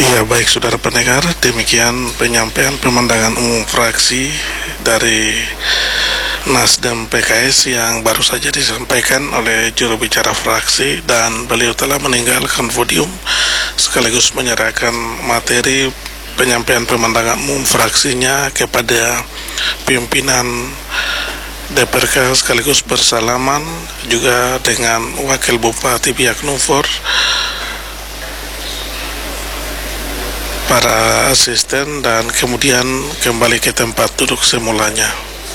Ya, baik saudara pendengar, demikian penyampaian pemandangan umum fraksi dari Nasdem PKS yang baru saja disampaikan oleh juru bicara fraksi, dan beliau telah meninggalkan podium sekaligus menyerahkan materi penyampaian pemandangan umum fraksinya kepada pimpinan DPRK sekaligus bersalaman juga dengan Wakil Bupati Biak Numfor, para asisten, dan kemudian kembali ke tempat duduk semulanya.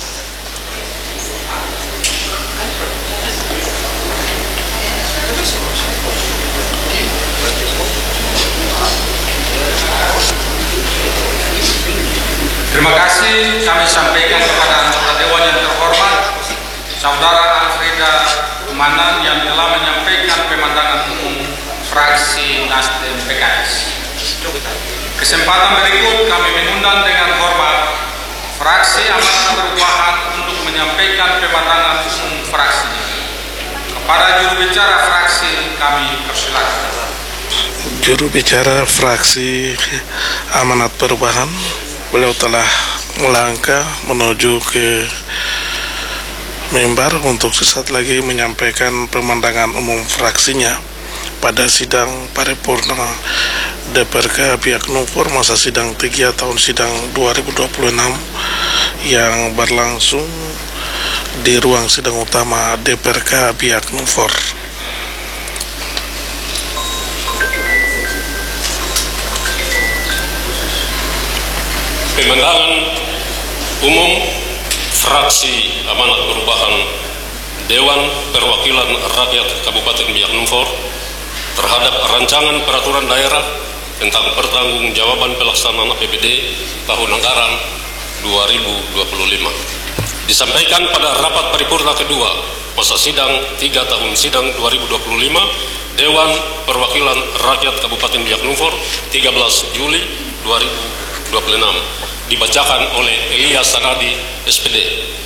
Terima kasih kami sampaikan kepada anggota Dewan yang terhormat Saudara Alfreda Tumanan yang telah menyampaikan pemandangan umum fraksi Nasdem PKS. Kesempatan berikut kami mengundang dengan hormat fraksi Amanat Perubahan untuk menyampaikan pemandangan umum fraksinya. Kepada juru bicara fraksi kami persilakan. Juru bicara fraksi Amanat Perubahan, beliau telah melangkah menuju ke mimbar untuk sesaat lagi menyampaikan pemandangan umum fraksinya pada sidang paripurna DPRK Biak Numfor masa sidang 3 tahun sidang 2026 yang berlangsung di ruang sidang utama DPRK Biak Numfor. Pemandangan umum fraksi Amanat Perubahan Dewan Perwakilan Rakyat Kabupaten Biak Numfor terhadap rancangan peraturan daerah tentang pertanggungjawaban pelaksanaan APBD tahun anggaran 2025 disampaikan pada rapat paripurna kedua masa sidang 3 tahun sidang 2025 Dewan Perwakilan Rakyat Kabupaten Biak Numfor 13 Juli 2026 dibacakan oleh Elias Sanadi SPD.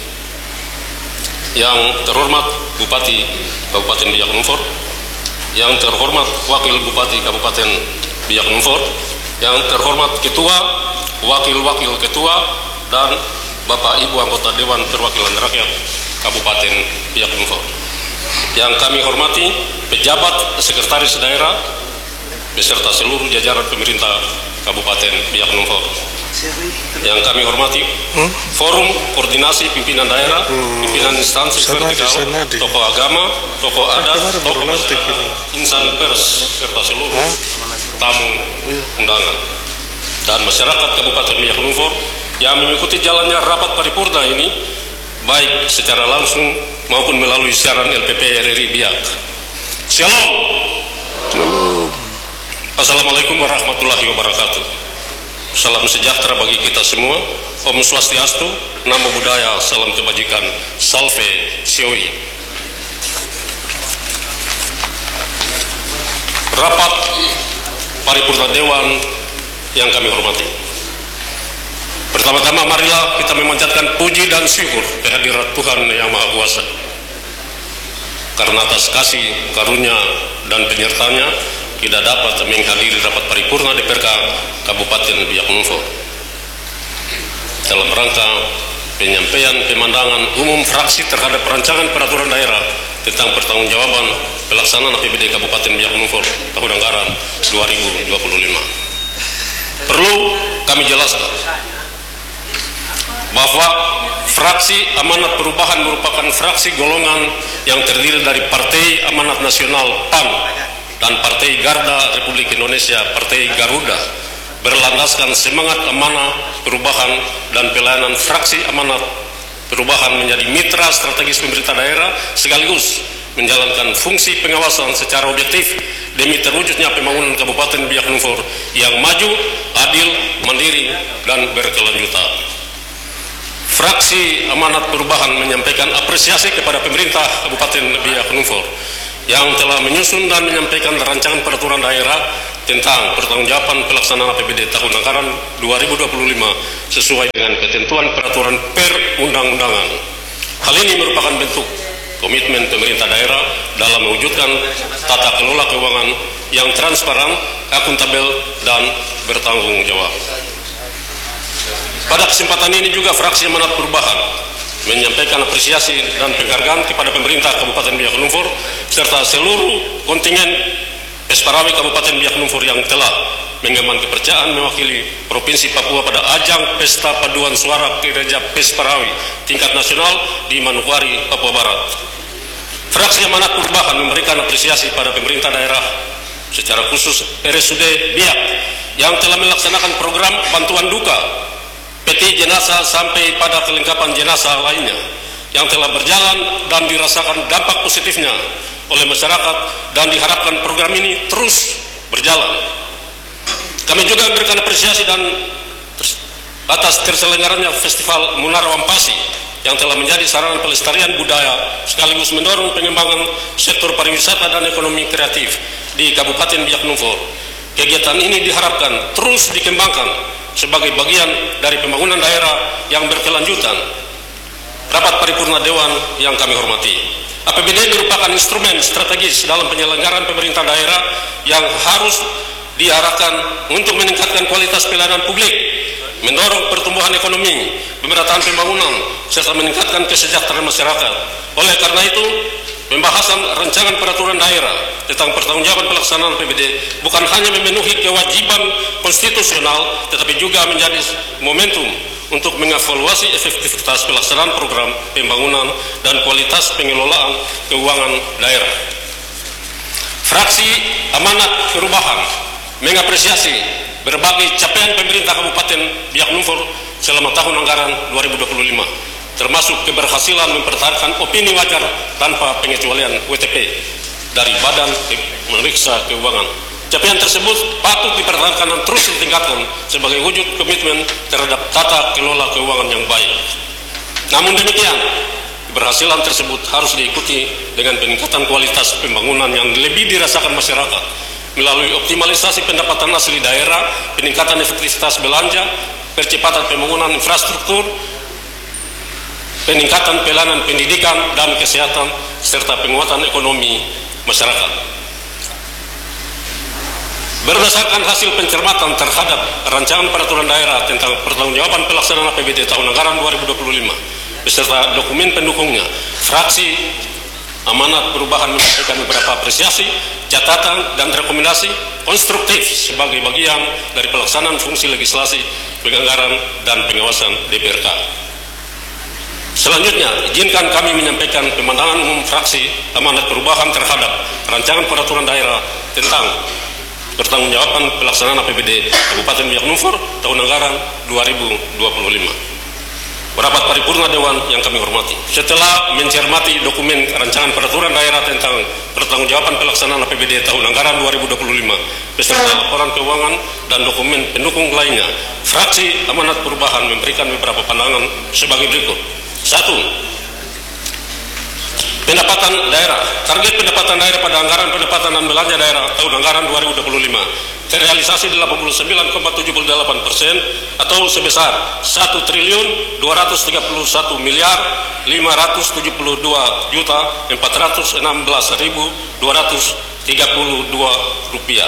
Yang terhormat Bupati Kabupaten Biak Numfor, yang terhormat Wakil Bupati Kabupaten Biak Numfor, yang terhormat Ketua, Wakil-Wakil Ketua, dan Bapak Ibu anggota Dewan Perwakilan Rakyat Kabupaten Biak Numfor. Yang kami hormati pejabat sekretaris daerah beserta seluruh jajaran pemerintah Kabupaten Biak Numfor. Yang kami hormati forum koordinasi pimpinan daerah, pimpinan instansi vertikal, tokoh agama, tokoh adat, tokoh insan pers serta seluruh tamu undangan dan masyarakat Kabupaten Biak Numfor yang mengikuti jalannya rapat paripurna ini baik secara langsung maupun melalui siaran LPP RRI Biak. Shalom. Assalamualaikum warahmatullahi wabarakatuh. Salam sejahtera bagi kita semua. Om Swastiastu, Namo Buddhaya, salam kebajikan, Salve Sioi. Rapat paripurna Dewan yang kami hormati. Pertama-tama marilah kita memanjatkan puji dan syukur kehadirat Tuhan Yang Maha Kuasa. Karena atas kasih, karunia, dan penyertanya tidak dapat menghadiri rapat paripurna DPRK Kabupaten Biak Numfor. Dalam rangka penyampaian pemandangan umum fraksi terhadap rancangan peraturan daerah tentang pertanggungjawaban pelaksanaan APBD Kabupaten Biak Numfor tahun anggaran 2025. Perlu kami jelaskan bahwa fraksi Amanat Perubahan merupakan fraksi golongan yang terdiri dari Partai Amanat Nasional PAN dan Partai Garda Republik Indonesia Partai Garuda, berlandaskan semangat amanah perubahan dan pelayanan fraksi Amanat Perubahan menjadi mitra strategis pemerintah daerah sekaligus menjalankan fungsi pengawasan secara objektif demi terwujudnya pembangunan Kabupaten Biak Numfor yang maju, adil, mandiri, dan berkelanjutan. Fraksi Amanat Perubahan menyampaikan apresiasi kepada pemerintah Kabupaten Biak Numfor yang telah menyusun dan menyampaikan rancangan peraturan daerah tentang pertanggungjawaban pelaksanaan APBD tahun anggaran 2025 sesuai dengan ketentuan peraturan perundang-undangan. Hal ini merupakan bentuk komitmen pemerintah daerah dalam mewujudkan tata kelola keuangan yang transparan, akuntabel, dan bertanggung jawab. Pada kesempatan ini juga fraksi Amanat Perubahan menyampaikan apresiasi dan penghargaan kepada pemerintah Kabupaten Biak Numfor serta seluruh kontingen Pesparawi Kabupaten Biak Numfor yang telah mengemban kepercayaan mewakili Provinsi Papua pada ajang Pesta Paduan Suara Gereja Pesparawi tingkat nasional di Manokwari, Papua Barat. Fraksi Amanat Perubahan memberikan apresiasi pada pemerintah daerah, secara khusus RSUD Biak yang telah melaksanakan program bantuan duka, peti jenazah sampai pada kelengkapan jenazah lainnya yang telah berjalan dan dirasakan dampak positifnya oleh masyarakat, dan diharapkan program ini terus berjalan. Kami juga memberikan apresiasi dan atas terselenggaranya Festival Munara Wampasi yang telah menjadi sarana pelestarian budaya sekaligus mendorong pengembangan sektor pariwisata dan ekonomi kreatif di Kabupaten Biak Numfor. Kegiatan ini diharapkan terus dikembangkan sebagai bagian dari pembangunan daerah yang berkelanjutan. Rapat paripurna Dewan yang kami hormati, APBD merupakan instrumen strategis dalam penyelenggaraan pemerintah daerah yang harus diarahkan untuk meningkatkan kualitas pelayanan publik, mendorong pertumbuhan ekonomi, pemerataan pembangunan, serta meningkatkan kesejahteraan masyarakat. Oleh karena itu, pembahasan rancangan peraturan daerah tentang pertanggungjawaban pelaksanaan APBD bukan hanya memenuhi kewajiban konstitusional, tetapi juga menjadi momentum untuk mengevaluasi efektivitas pelaksanaan program pembangunan dan kualitas pengelolaan keuangan daerah. Fraksi Amanat Perubahan mengapresiasi berbagai capaian pemerintah Kabupaten Biak Numfor selama tahun anggaran 2025, termasuk keberhasilan mempertahankan opini wajar tanpa pengecualian WTP dari Badan Pemeriksa Keuangan. Capaian tersebut patut dipertahankan dan terus ditingkatkan sebagai wujud komitmen terhadap tata kelola keuangan yang baik. Namun demikian, keberhasilan tersebut harus diikuti dengan peningkatan kualitas pembangunan yang lebih dirasakan masyarakat melalui optimalisasi pendapatan asli daerah, peningkatan efektivitas belanja, percepatan pembangunan infrastruktur, peningkatan pelayanan pendidikan dan kesehatan, serta penguatan ekonomi masyarakat. Berdasarkan hasil pencermatan terhadap rancangan peraturan daerah tentang pertanggungjawaban pelaksanaan APBD tahun anggaran 2025 beserta dokumen pendukungnya, fraksi Amanat Perubahan menyampaikan beberapa apresiasi, catatan, dan rekomendasi konstruktif sebagai bagian dari pelaksanaan fungsi legislasi, penganggaran, dan pengawasan DPRK. Selanjutnya, izinkan kami menyampaikan pemandangan umum fraksi Amanat Perubahan terhadap rancangan peraturan daerah tentang pertanggungjawaban pelaksanaan APBD Kabupaten Biak Numfor tahun anggaran 2025. Rapat paripurna Dewan yang kami hormati, setelah mencermati dokumen rancangan peraturan daerah tentang pertanggungjawaban pelaksanaan APBD tahun anggaran 2025 beserta laporan keuangan dan dokumen pendukung lainnya, fraksi Amanat Perubahan memberikan beberapa pandangan sebagai berikut. 1. Pendapatan daerah. Target pendapatan daerah pada anggaran pendapatan dan belanja daerah tahun anggaran 2025 terrealisasi 89,78% atau sebesar 1.231.572.416.200 rupiah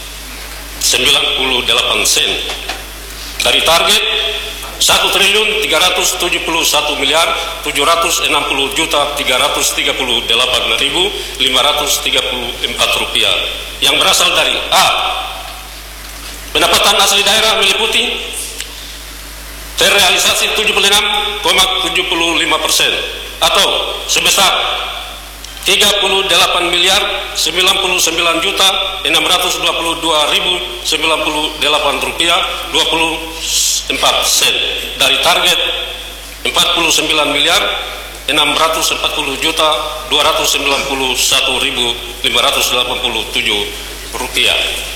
98 sen dari target 1.371.330.338.534 rupiah yang berasal dari A. Pendapatan asli daerah meliputi terrealisasi 76,75% atau sebesar 38.099.622.098 rupiah 24 sen dari target 49.640.291.587 rupiah.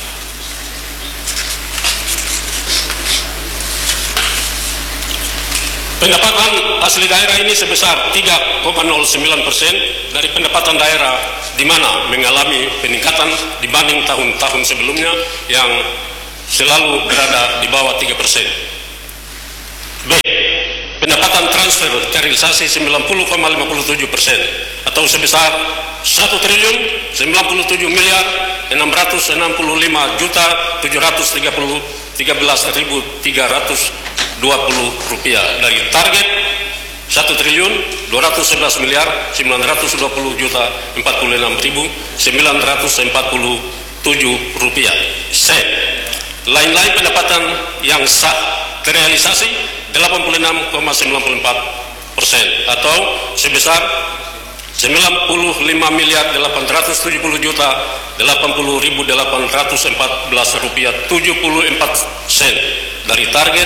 Pendapatan asli daerah ini sebesar 3,09% dari pendapatan daerah, di mana mengalami peningkatan dibanding tahun-tahun sebelumnya yang selalu berada di bawah 3%. B. Pendapatan pendapatan transfer terrealisasi 90,57% atau sebesar 1.616.713.320 rupiah dari target 1.211.940.46.947 rupiah. C. Lain-lain pendapatan yang sah terrealisasi 86,94% atau sebesar 95.870.080.814 rupiah 74 sen dari target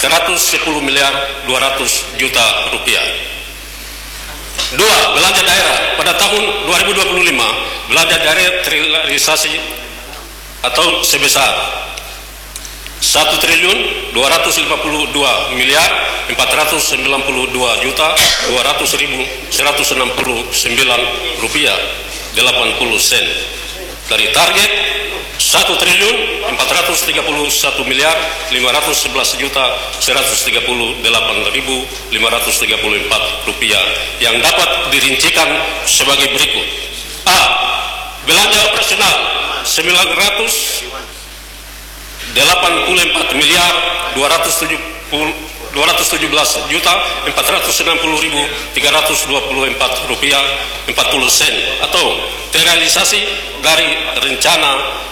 110.200.000.000 rupiah. 2. Belanja daerah pada tahun 2025 belanja daerah terrealisasi atau sebesar 1.252.492.200.000.200 rupiah 80 sen dari target 1.431.511.134 rupiah yang dapat dirincikan sebagai berikut. A. Belanja operasional 917.460.324 rupiah 40 sen atau terrealisasi dari rencana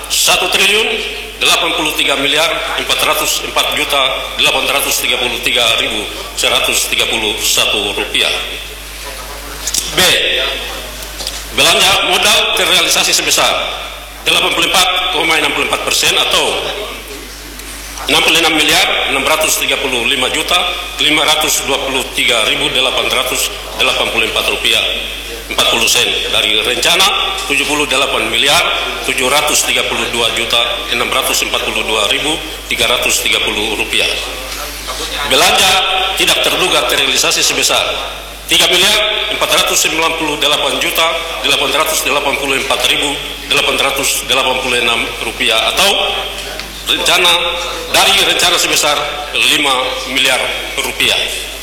1.404.833.131 rupiah. B. Belanja modal terrealisasi sebesar 84,64% atau 66.523.884 rupiah 40 sen dari rencana 78.732.642.330 rupiah. Belanja tidak terduga terrealisasi sebesar 3.494.884.886 rupiah atau dari rencana sebesar 5 miliar rupiah.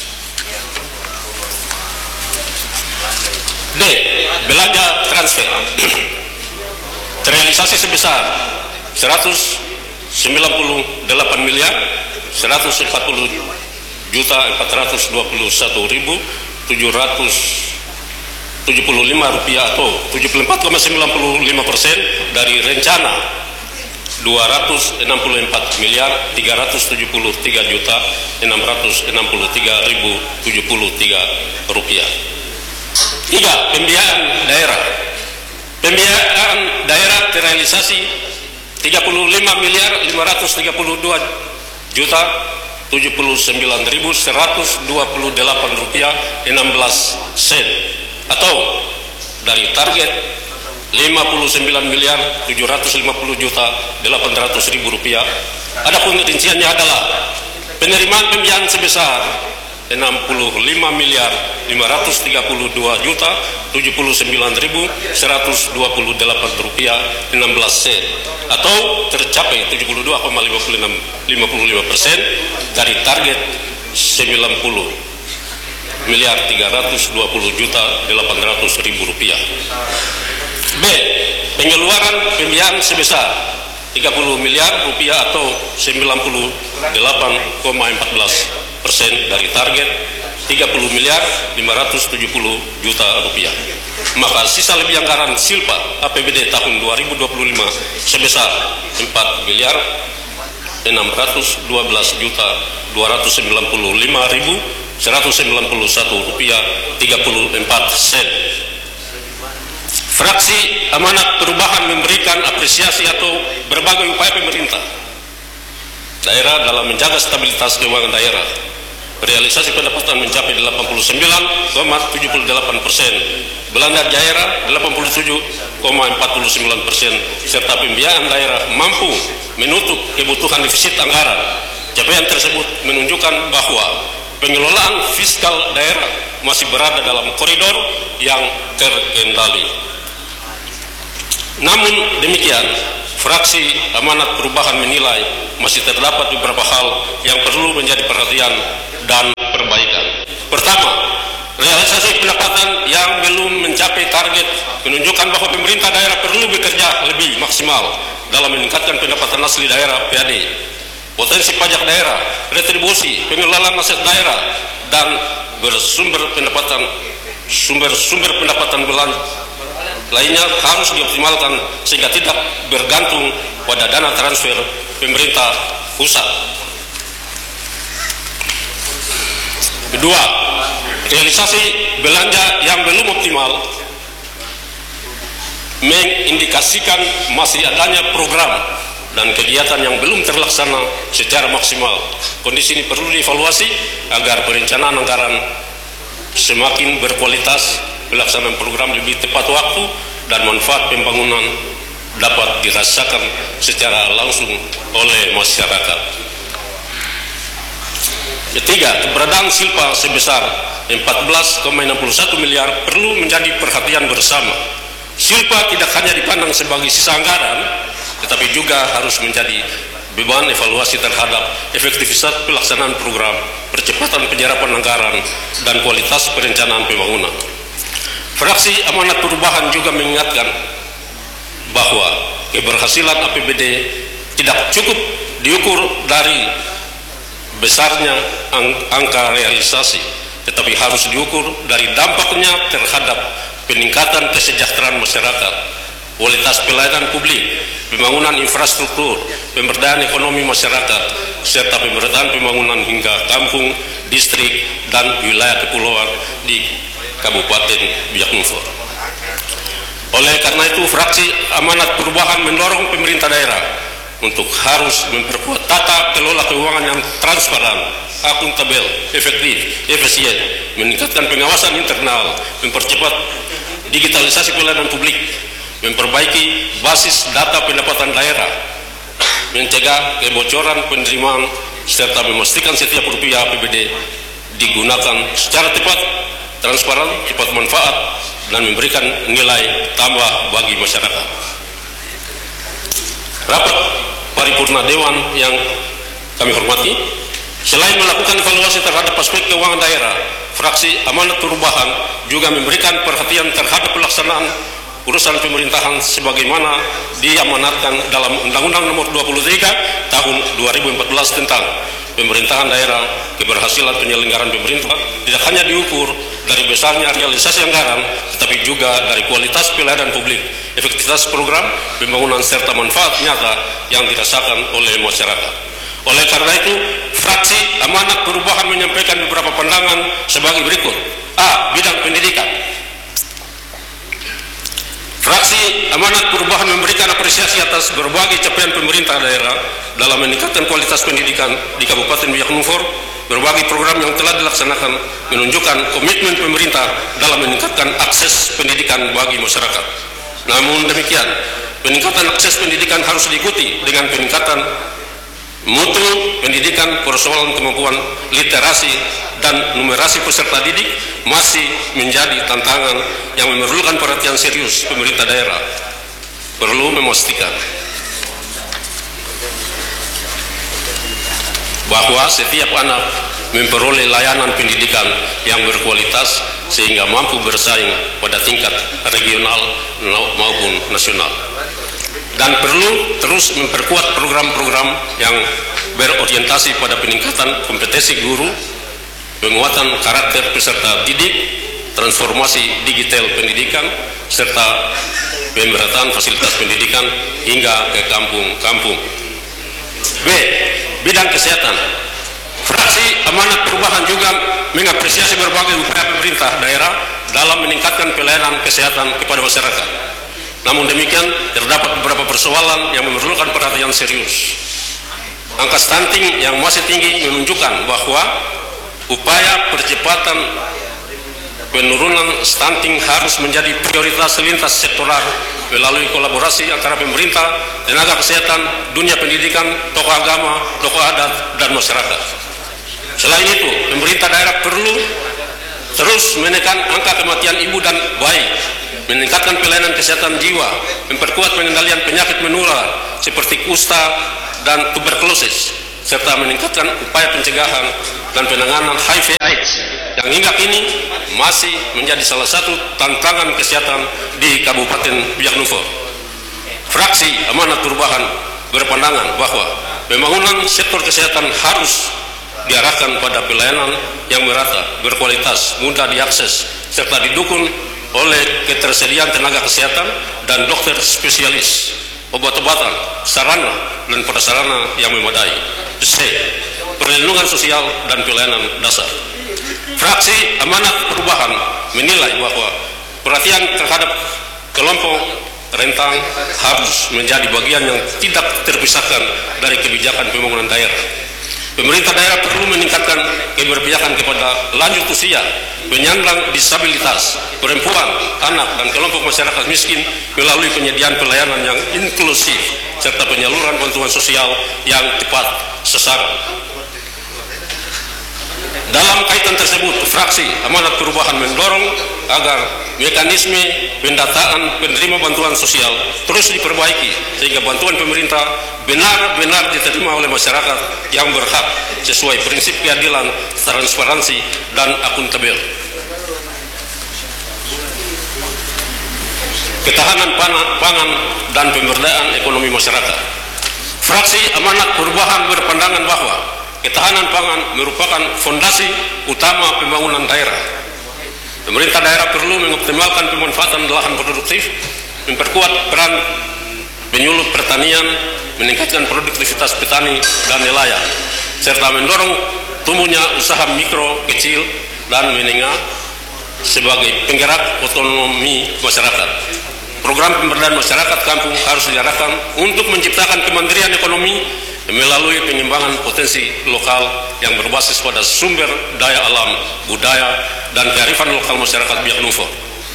D. Belanja transfer terrealisasi sebesar 198.140.421.705 rupiah atau 74,95% dari rencana 264.363.663.073 rupiah. 3. Pembiayaan daerah. Pembiayaan daerah terrealisasi 35.579.129.128 rupiah 16 sen atau dari target 59.750.800.000 rupiah. Adapun rinciannya adalah penerimaan pembiayaan sebesar 65.532.079.128 rupiah 16 sen atau tercapai 72,55% dari target 90.320.800.000 rupiah. B. Pengeluaran pembiayaan sebesar 30 miliar rupiah atau 98,14% dari target 30.570.000.000 rupiah. Maka sisa lebih anggaran silpa APBD tahun 2025 sebesar 4.612.295.191 rupiah 34 sen. Fraksi Amanat Perubahan memberikan apresiasi atau berbagai upaya pemerintah daerah dalam menjaga stabilitas keuangan daerah. Realisasi pendapatan mencapai 89,78%, belanja daerah 87,49%, serta pembiayaan daerah mampu menutup kebutuhan defisit anggaran. Capaian tersebut menunjukkan bahwa pengelolaan fiskal daerah masih berada dalam koridor yang terkendali. Namun demikian, fraksi Amanat Perubahan menilai masih terdapat beberapa hal yang perlu menjadi perhatian dan perbaikan. Pertama, realisasi pendapatan yang belum mencapai target menunjukkan bahwa pemerintah daerah perlu bekerja lebih maksimal dalam meningkatkan pendapatan asli daerah PAD, potensi pajak daerah, retribusi, pengelolaan aset daerah, dan sumber pendapatan lainnya harus dioptimalkan sehingga tidak bergantung pada dana transfer pemerintah pusat. Kedua, realisasi belanja yang belum optimal mengindikasikan masih adanya program dan kegiatan yang belum terlaksana secara maksimal. Kondisi ini perlu dievaluasi agar perencanaan anggaran semakin berkualitas, pelaksanaan program lebih tepat waktu, dan manfaat pembangunan dapat dirasakan secara langsung oleh masyarakat. Ketiga, keberadaan Silpa sebesar 14,61 miliar perlu menjadi perhatian bersama. Silpa tidak hanya dipandang sebagai sisa anggaran, tetapi juga harus menjadi beban evaluasi terhadap efektivitas pelaksanaan program, percepatan penyerapan anggaran, dan kualitas perencanaan pembangunan. Fraksi Amanat Perubahan juga mengingatkan bahwa keberhasilan APBD tidak cukup diukur dari besarnya angka realisasi, tetapi harus diukur dari dampaknya terhadap peningkatan kesejahteraan masyarakat, kualitas pelayanan publik, pembangunan infrastruktur, pemberdayaan ekonomi masyarakat, serta pemerataan pembangunan hingga kampung, distrik, dan wilayah kepulauan di Kabupaten Biak Numfor. Oleh karena itu, fraksi Amanat Perubahan mendorong pemerintah daerah untuk harus memperkuat tata kelola keuangan yang transparan, akuntabel, efektif, efisien, meningkatkan pengawasan internal, mempercepat digitalisasi pelayanan publik, memperbaiki basis data pendapatan daerah, mencegah kebocoran penerimaan, serta memastikan setiap rupiah APBD digunakan secara tepat, transparan, cepat manfaat, dan memberikan nilai tambah bagi masyarakat. Rapat paripurna Dewan yang kami hormati, selain melakukan evaluasi terhadap aspek keuangan daerah, fraksi Amanat Perubahan juga memberikan perhatian terhadap pelaksanaan urusan pemerintahan sebagaimana diamanatkan dalam Undang-Undang Nomor 23 Tahun 2014 tentang pemerintahan daerah. Keberhasilan penyelenggaraan pemerintah tidak hanya diukur dari besarnya realisasi anggaran, tetapi juga dari kualitas pelayanan publik, efektivitas program pembangunan, serta manfaat nyata yang dirasakan oleh masyarakat. Oleh karena itu, fraksi Amanat Perubahan menyampaikan beberapa pandangan sebagai berikut. A. Bidang pendidikan. Fraksi Amanat Perubahan memberikan apresiasi atas berbagai capaian pemerintah daerah dalam meningkatkan kualitas pendidikan di Kabupaten Biak Numfor. Berbagai program yang telah dilaksanakan menunjukkan komitmen pemerintah dalam meningkatkan akses pendidikan bagi masyarakat. Namun demikian, peningkatan akses pendidikan harus diikuti dengan peningkatan mutu pendidikan. Persoalan kemampuan literasi dan numerasi peserta didik masih menjadi tantangan yang memerlukan perhatian serius pemerintah daerah. Perlu memastikan bahwa setiap anak memperoleh layanan pendidikan yang berkualitas sehingga mampu bersaing pada tingkat regional maupun nasional. Dan perlu terus memperkuat program-program yang berorientasi pada peningkatan kompetensi guru, penguatan karakter peserta didik, transformasi digital pendidikan, serta pemerataan fasilitas pendidikan hingga ke kampung-kampung. B. Bidang kesehatan. Fraksi Amanat Perubahan juga mengapresiasi berbagai upaya pemerintah daerah dalam meningkatkan pelayanan kesehatan kepada masyarakat. Namun demikian, terdapat beberapa persoalan yang memerlukan perhatian serius. Angka stunting yang masih tinggi menunjukkan bahwa upaya percepatan penurunan stunting harus menjadi prioritas lintas sektoral melalui kolaborasi antara pemerintah, tenaga kesehatan, dunia pendidikan, tokoh agama, tokoh adat, dan masyarakat. Selain itu, pemerintah daerah perlu terus menekan angka kematian ibu dan bayi, meningkatkan pelayanan kesehatan jiwa, memperkuat pengendalian penyakit menular seperti kusta dan tuberkulosis, serta meningkatkan upaya pencegahan dan penanganan HIV/AIDS yang hingga kini masih menjadi salah satu tantangan kesehatan di Kabupaten Biak Numfor. Fraksi Amanat Perubahan berpandangan bahwa pembangunan sektor kesehatan harus diarahkan pada pelayanan yang merata, berkualitas, mudah diakses, serta didukung oleh ketersediaan tenaga kesehatan dan dokter spesialis, obat-obatan, sarana dan prasarana yang memadai. C. Perlindungan sosial dan pelayanan dasar. Fraksi Amanat Perubahan menilai bahwa perhatian terhadap kelompok rentan harus menjadi bagian yang tidak terpisahkan dari kebijakan pembangunan daerah. Pemerintah daerah perlu meningkatkan keberpihakan kepada lanjut usia, penyandang disabilitas, perempuan, anak, dan kelompok masyarakat miskin melalui penyediaan pelayanan yang inklusif serta penyaluran bantuan sosial yang tepat sasaran. Dalam kaitan tersebut, fraksi Amanat Perubahan mendorong agar mekanisme pendataan penerima bantuan sosial terus diperbaiki sehingga bantuan pemerintah benar-benar diterima oleh masyarakat yang berhak sesuai prinsip keadilan, transparansi, dan akuntabel. Ketahanan pangan dan pemberdayaan ekonomi masyarakat. Fraksi Amanat Perubahan berpandangan bahwa ketahanan pangan merupakan fondasi utama pembangunan daerah. Pemerintah daerah perlu mengoptimalkan pemanfaatan lahan produktif, memperkuat peran penyuluh pertanian, meningkatkan produktivitas petani dan nelayan, serta mendorong tumbuhnya usaha mikro, kecil, dan menengah sebagai penggerak ekonomi masyarakat. Program pemberdayaan masyarakat kampung harus diarahkan untuk menciptakan kemandirian ekonomi melalui pengembangan potensi lokal yang berbasis pada sumber daya alam, budaya, dan kearifan lokal masyarakat Biak Numfor.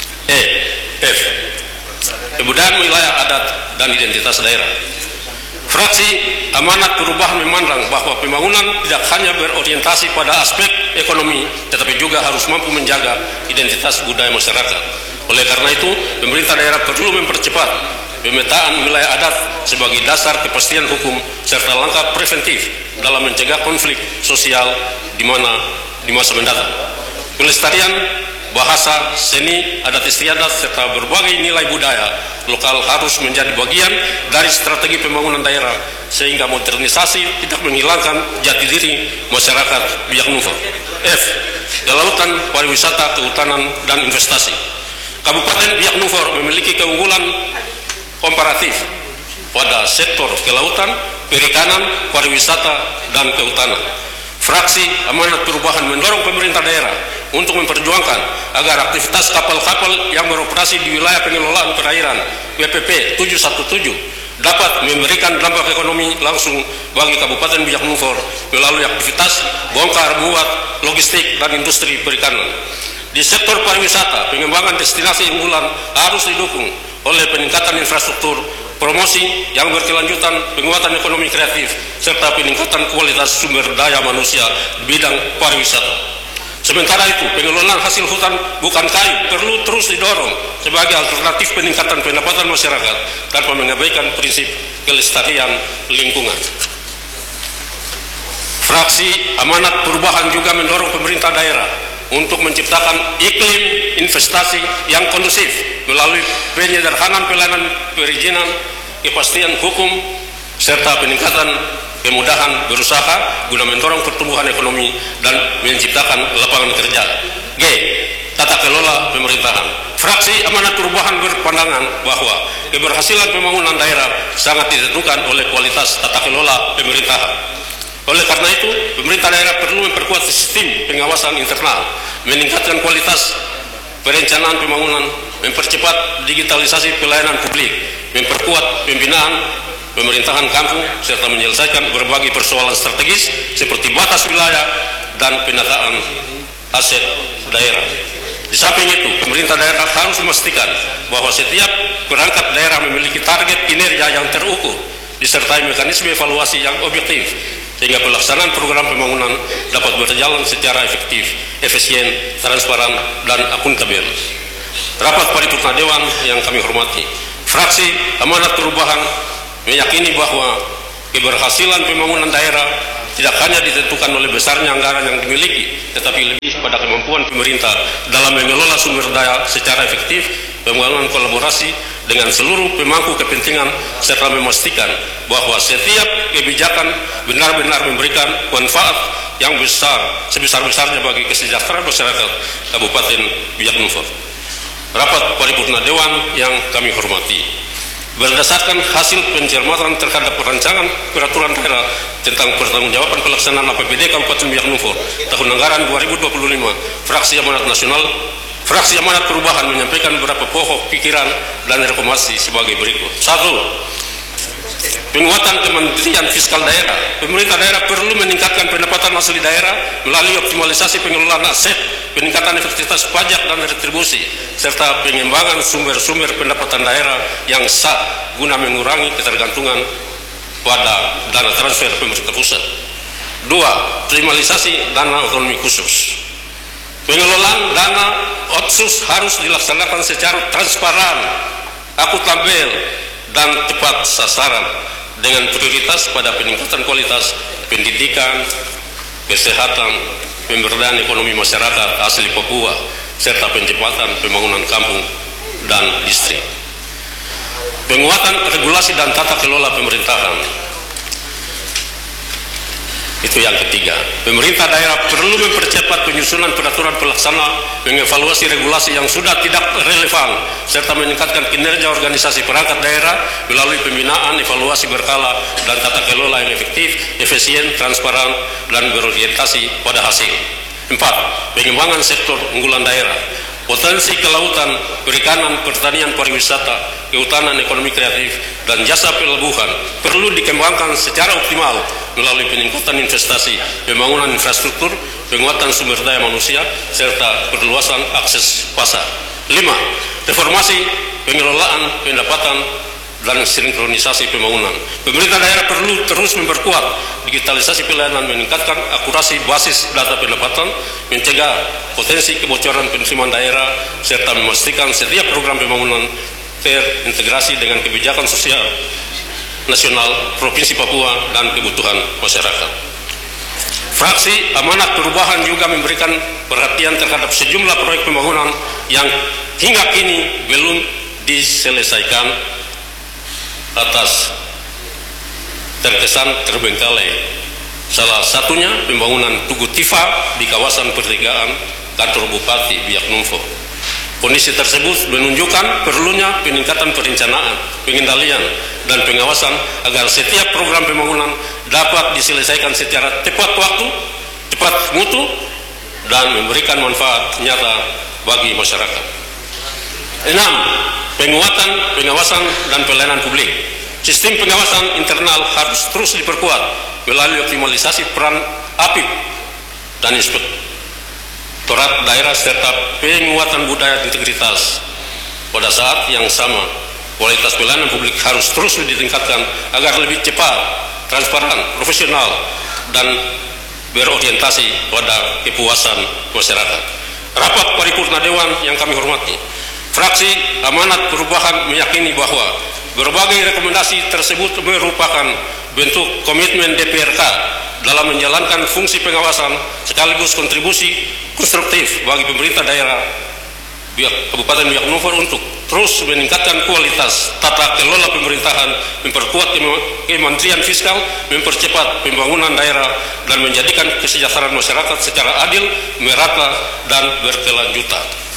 F. Kebudayaan wilayah adat dan identitas daerah. Fraksi Amanat Perubahan memandang bahwa pembangunan tidak hanya berorientasi pada aspek ekonomi, tetapi juga harus mampu menjaga identitas budaya masyarakat. Oleh karena itu, pemerintah daerah perlu mempercepat pemetaan wilayah adat sebagai dasar kepastian hukum serta langkah preventif dalam mencegah konflik sosial di masa mendatang. Pelestarian bahasa, seni, adat istiadat serta berbagai nilai budaya lokal harus menjadi bagian dari strategi pembangunan daerah sehingga modernisasi tidak menghilangkan jati diri masyarakat Biak Numfor. F. Kelautan, pariwisata, kehutanan, dan investasi. Kabupaten Biak Numfor memiliki keunggulan komparatif pada sektor kelautan, perikanan, pariwisata, dan kehutanan. Fraksi Amanat Perubahan mendorong pemerintah daerah untuk memperjuangkan agar aktivitas kapal-kapal yang beroperasi di wilayah pengelolaan perairan WPP 717 dapat memberikan dampak ekonomi langsung bagi Kabupaten Biak Numfor melalui aktivitas bongkar muat, logistik, dan industri perikanan. Di sektor pariwisata, pengembangan destinasi unggulan harus didukung oleh peningkatan infrastruktur, promosi yang berkelanjutan, penguatan ekonomi kreatif, serta peningkatan kualitas sumber daya manusia di bidang pariwisata. Sementara itu, pengelolaan hasil hutan bukan kayu perlu terus didorong sebagai alternatif peningkatan pendapatan masyarakat tanpa mengabaikan prinsip kelestarian lingkungan. Fraksi Amanat Perubahan juga mendorong pemerintah daerah untuk menciptakan iklim investasi yang kondusif melalui penyederhanaan pelayanan perizinan, kepastian hukum, serta peningkatan kemudahan berusaha guna mendorong pertumbuhan ekonomi dan menciptakan lapangan kerja. G. Tata kelola pemerintahan. Fraksi Amanat Perubahan berpandangan bahwa keberhasilan pembangunan daerah sangat ditentukan oleh kualitas tata kelola pemerintahan. Oleh karena itu, pemerintah daerah perlu memperkuat sistem pengawasan internal, meningkatkan kualitas perencanaan pembangunan, mempercepat digitalisasi pelayanan publik, memperkuat pembinaan pemerintahan kampung, serta menyelesaikan berbagai persoalan strategis seperti batas wilayah dan penataan aset daerah. Di samping itu, pemerintah daerah harus memastikan bahwa setiap perangkat daerah memiliki target kinerja yang terukur, disertai mekanisme evaluasi yang objektif, sehingga pelaksanaan program pembangunan dapat berjalan secara efektif, efisien, transparan, dan akuntabel. Rapat Paripurna Dewan yang kami hormati, Fraksi Amanat Perubahan meyakini bahwa keberhasilan pembangunan daerah tidak hanya ditentukan oleh besarnya anggaran yang dimiliki, tetapi lebih pada kemampuan pemerintah dalam mengelola sumber daya secara efektif, pembangunan kolaborasi dengan seluruh pemangku kepentingan, serta memastikan bahwa setiap kebijakan benar-benar memberikan manfaat yang besar, sebesar-besarnya bagi kesejahteraan masyarakat Kabupaten Biak Numfor. Rapat Paripurna Dewan yang kami hormati, berdasarkan hasil pencermatan terhadap perancangan peraturan daerah tentang pertanggungjawaban pelaksanaan APBD Kabupaten Biak Numfor tahun anggaran 2025, Fraksi Amanat Nasional, Fraksi Amanat Perubahan menyampaikan beberapa pokok pikiran dan rekomendasi sebagai berikut. 1. Penguatan Kementerian Fiskal Daerah. Pemerintah daerah perlu meningkatkan pendapatan asli daerah melalui optimalisasi pengelolaan aset, peningkatan efektivitas pajak dan retribusi, serta pengembangan sumber-sumber pendapatan daerah yang sah guna mengurangi ketergantungan pada dana transfer pemerintah pusat. 2. Optimalisasi dana otonomi khusus. Pengelolaan dana otsus harus dilaksanakan secara transparan, akuntabel, dan tepat sasaran dengan prioritas pada peningkatan kualitas pendidikan, kesehatan, pemberdayaan ekonomi masyarakat asli Papua, serta percepatan pembangunan kampung dan distrik. Penguatan regulasi dan tata kelola pemerintahan. Itu yang ketiga. Pemerintah daerah perlu mempercepat penyusunan peraturan pelaksana, mengevaluasi regulasi yang sudah tidak relevan, serta meningkatkan kinerja organisasi perangkat daerah melalui pembinaan, evaluasi berkala, dan tata kelola yang efektif, efisien, transparan, dan berorientasi pada hasil. 4. Pengembangan sektor unggulan daerah. Potensi kelautan, perikanan, pertanian, pariwisata, kehutanan, ekonomi kreatif, dan jasa pelabuhan perlu dikembangkan secara optimal melalui peningkatan investasi, pembangunan infrastruktur, penguatan sumber daya manusia, serta perluasan akses pasar. 5. Reformasi pengelolaan pendapatan dan sinkronisasi pembangunan. Pemerintah daerah perlu terus memperkuat digitalisasi pelayanan, meningkatkan akurasi basis data pendapatan, mencegah potensi kebocoran penerimaan daerah, serta memastikan setiap program pembangunan terintegrasi dengan kebijakan sosial nasional Provinsi Papua dan kebutuhan masyarakat. Fraksi Amanat Perubahan juga memberikan perhatian terhadap sejumlah proyek pembangunan yang hingga kini belum diselesaikan atas terkesan terbengkalai. Salah satunya pembangunan Tugu Tifa di kawasan pertigaan kantor Bupati Biak Numfor. Kondisi tersebut menunjukkan perlunya peningkatan perencanaan, pengendalian, dan pengawasan agar setiap program pembangunan dapat diselesaikan secara tepat waktu, tepat mutu, dan memberikan manfaat nyata bagi masyarakat. 6. Penguatan pengawasan dan pelayanan publik. Sistem pengawasan internal harus terus diperkuat melalui optimalisasi peran APIP dan Inspektorat Daerah, serta penguatan budaya integritas. Pada saat yang sama, kualitas pelayanan publik harus terus ditingkatkan agar lebih cepat, transparan, profesional, dan berorientasi pada kepuasan masyarakat. Rapat Paripurna Dewan yang kami hormati, Fraksi Amanat Perubahan meyakini bahwa berbagai rekomendasi tersebut merupakan bentuk komitmen DPRK dalam menjalankan fungsi pengawasan sekaligus kontribusi konstruktif bagi pemerintah daerah Kabupaten Biak Numfor untuk terus meningkatkan kualitas tata kelola pemerintahan, memperkuat Kementerian Fiskal, mempercepat pembangunan daerah, dan menjadikan kesejahteraan masyarakat secara adil, merata, dan berkelanjutan.